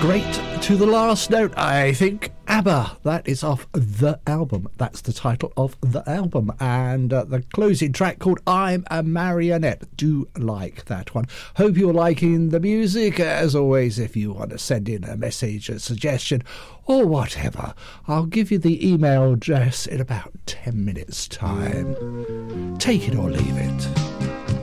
Great to the last note, I think. ABBA, that is off the album. That's the title of the album. And the closing track called I'm a Marionette. Do like that one. Hope you're liking the music. As always, if you want to send in a message, a suggestion, or whatever, I'll give you the email address in about 10 minutes' time. Take it or leave it.